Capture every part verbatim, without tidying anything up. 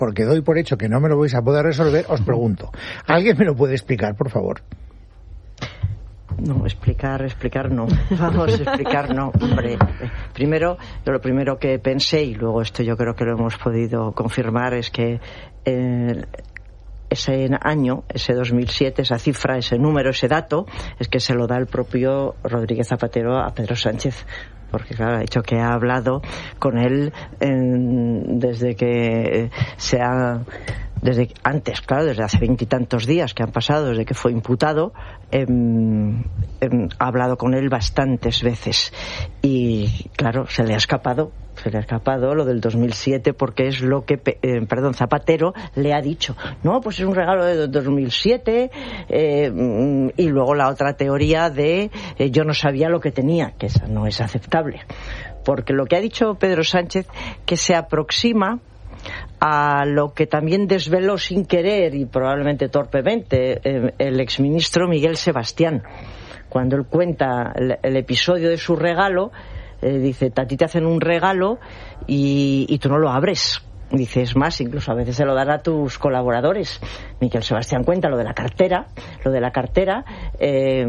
porque doy por hecho que no me lo vais a poder resolver, os pregunto. ¿Alguien me lo puede explicar, por favor? No, explicar, explicar no. Vamos a explicar no, hombre. Primero, lo primero que pensé, y luego esto yo creo que lo hemos podido confirmar, es que eh, ese año, ese dos mil siete, esa cifra, ese número, ese dato, es que se lo da el propio Rodríguez Zapatero a Pedro Sánchez. Porque claro, ha dicho que ha hablado con él en, desde que se ha... desde antes, claro, desde hace veintitantos días que han pasado, desde que fue imputado, eh, eh, ha hablado con él bastantes veces. Y claro, se le ha escapado, se le ha escapado lo del dos mil siete, porque es lo que, eh, perdón, Zapatero le ha dicho. No, pues es un regalo de dos mil siete, eh, y luego la otra teoría de eh, yo no sabía lo que tenía, que esa no es aceptable. Porque lo que ha dicho Pedro Sánchez, que se aproxima a lo que también desveló sin querer y probablemente torpemente eh, el exministro Miguel Sebastián, cuando él cuenta el, el episodio de su regalo. Eh, dice, a ti te hacen un regalo y, y tú no lo abres. Dice, es más, incluso a veces se lo dan a tus colaboradores. Miguel Sebastián cuenta lo de la cartera, lo de la cartera, eh,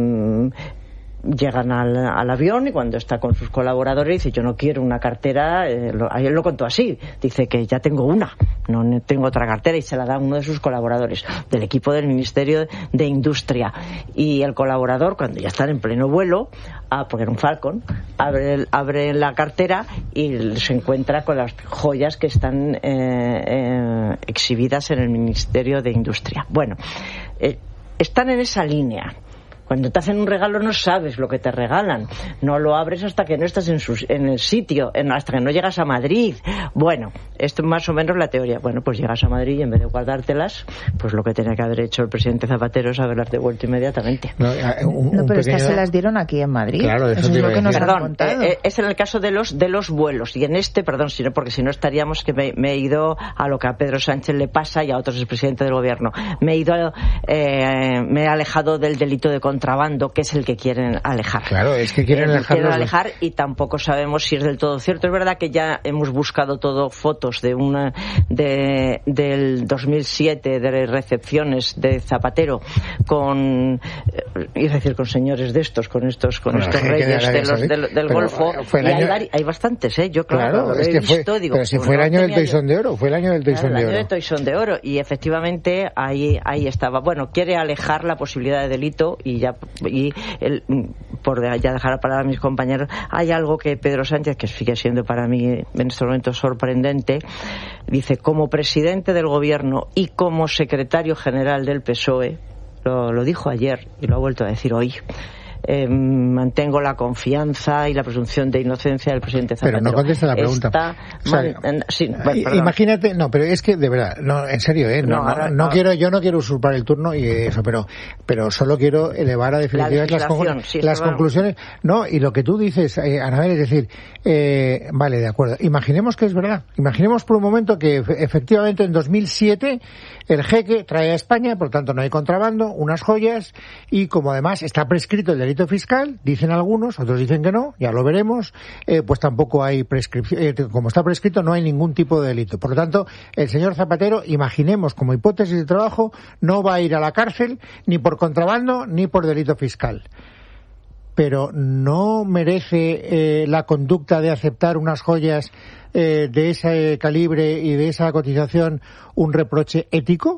llegan al, al avión y cuando está con sus colaboradores dice, yo no quiero una cartera, eh, lo, ayer lo contó así, dice que ya tengo una, no tengo otra cartera, y se la da a uno de sus colaboradores del equipo del Ministerio de Industria. Y el colaborador, cuando ya están en pleno vuelo, ah, porque era un Falcon, abre, abre la cartera y se encuentra con las joyas que están eh, eh, exhibidas en el Ministerio de Industria. Bueno, eh, están en esa línea. Cuando te hacen un regalo no sabes lo que te regalan, no lo abres hasta que no estás en, su, en el sitio, en, hasta que no llegas a Madrid. Bueno, esto es más o menos la teoría. Bueno, pues llegas a Madrid y en vez de guardártelas, pues lo que tenía que haber hecho el presidente Zapatero es haberlas devuelto inmediatamente. No, un, no pero es que se las dieron aquí en Madrid. Claro, eso, eso es lo que nos Perdón, han contado. Eh, es en el caso de los de los vuelos. Y en este, perdón, sino porque si no estaríamos, que me, me he ido a lo que a Pedro Sánchez le pasa y a otros expresidentes del gobierno. Me he ido, eh, me he alejado del delito de contrabando, que es el que quieren alejar. Claro, es que quieren, eh, quieren alejar y tampoco sabemos si es del todo cierto. Es verdad que ya hemos buscado todo fotos de una de del dos mil siete de recepciones de Zapatero con, eh, es decir, con señores de estos, con estos, con bueno, estos reyes de los, del, del Golfo. Y año... hay, hay bastantes, ¿eh? Yo claro, claro es que fue, visto, digo, pero si fue el año del Toisón de Oro, fue el año del Toisón claro, de Oro. El año del Toisón de Oro y efectivamente ahí ahí estaba. Bueno, quiere alejar la posibilidad de delito y ya y el, por ya dejar a palabra a mis compañeros, hay algo que Pedro Sánchez, que sigue siendo para mí en este momento sorprendente, dice, como presidente del gobierno y como secretario general del P S O E, lo, lo dijo ayer y lo ha vuelto a decir hoy, Eh, mantengo la confianza y la presunción de inocencia del presidente Zapatero. Pero no contesta la pregunta. Está o sea, man, sí, bueno, imagínate, no, pero es que de verdad, no, en serio, eh, no, no, ahora, no, no quiero, yo no quiero usurpar el turno y eso, pero, pero solo quiero elevar a definitivas las, conclu- sí, las conclusiones. No, y lo que tú dices, eh, Anabel, es decir, eh, vale, de acuerdo. Imaginemos que es verdad. Imaginemos por un momento que efectivamente en dos mil siete el jeque trae a España, por tanto no hay contrabando, unas joyas, y como además está prescrito el delito fiscal, dicen algunos, otros dicen que no, ya lo veremos, eh, pues tampoco hay prescripción, eh, como está prescrito no hay ningún tipo de delito. Por lo tanto, el señor Zapatero, imaginemos como hipótesis de trabajo, no va a ir a la cárcel ni por contrabando ni por delito fiscal. Pero ¿no merece eh, la conducta de aceptar unas joyas eh, de ese calibre y de esa cotización un reproche ético?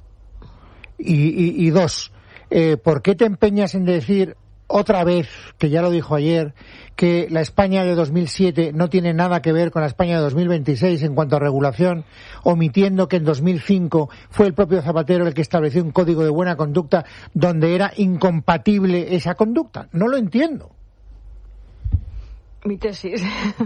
Y, y, y dos, eh, ¿por qué te empeñas en decir otra vez, que ya lo dijo ayer, que la España de dos mil siete no tiene nada que ver con la España de dos mil veintiséis en cuanto a regulación, omitiendo que en dos mil cinco fue el propio Zapatero el que estableció un código de buena conducta donde era incompatible esa conducta? No lo entiendo. Mi tesis.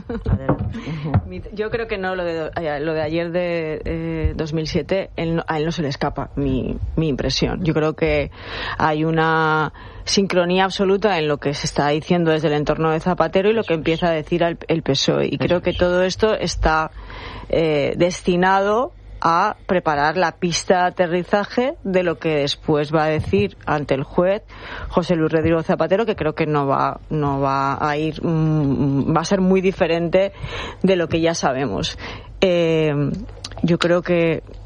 Yo creo que no, lo de, lo de ayer de eh, dos mil siete, él, a él no se le escapa mi, mi impresión. Yo creo que hay una sincronía absoluta en lo que se está diciendo desde el entorno de Zapatero y lo que empieza a decir el, el P S O E. Y creo que todo esto está eh, destinado a preparar la pista de aterrizaje de lo que después va a decir ante el juez José Luis Rodríguez Zapatero, que creo que no va no va a ir mmm, va a ser muy diferente de lo que ya sabemos. Eh, yo creo que